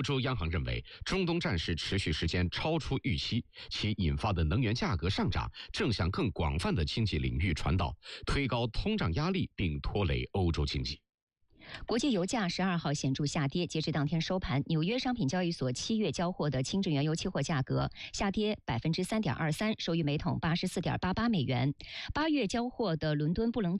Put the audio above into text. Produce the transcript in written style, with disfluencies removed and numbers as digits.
欧洲央行认为，中东战事持续时间超出预期，其引发的能源价格上涨正向更广泛的经济领域传导，推高通胀压力并拖累欧洲经济。 国际油价12号显著下跌，截至当天收盘，纽约商品交易所7月交货的轻质原油期货价格下跌3.23%，收于每桶84.88美元。8月交货的伦敦布伦特